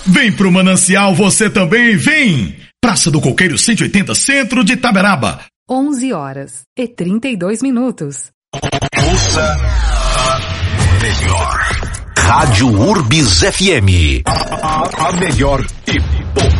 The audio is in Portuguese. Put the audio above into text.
Vem pro Manancial você também, vem! Praça do Coqueiro 180, centro de Itaberaba. 11h32. Ouça a melhor. Rádio Urbis FM. A melhor e